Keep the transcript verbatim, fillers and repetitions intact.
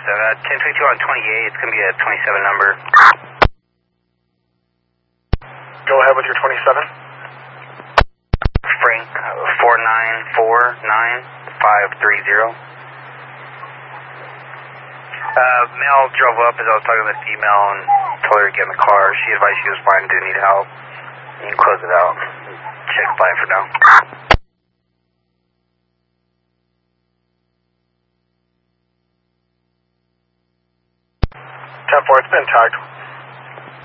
Uh, ten twenty-two on twenty-eight, it's going to be a twenty-seven number. Go ahead with your twenty-seven. Frank, four nine four nine five three zero. Uh, male drove up as I was talking to the female and told her to get in the car. She advised she was fine, didn't need help. You can close it out. Check by for now. ten four, it's been tagged.